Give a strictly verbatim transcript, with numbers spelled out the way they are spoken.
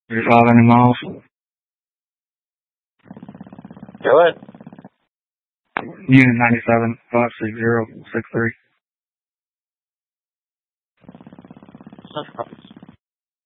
thirty-five any miles. Go ahead. Unit ninety-seven, five six zero six three. Central Copies.